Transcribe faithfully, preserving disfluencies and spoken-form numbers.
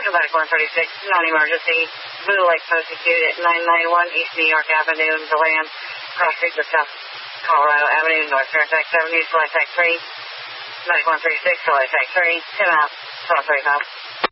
Medic one thirty-six, non-emergency. Blue Lake Post Acute at nine ninety-one East New York Avenue, Deland, cross street to South Colorado Avenue, North Fairfax Avenue, Flight Tech three. Medic one thirty-six, Flight Tech three, ten out, twelve thirty-five.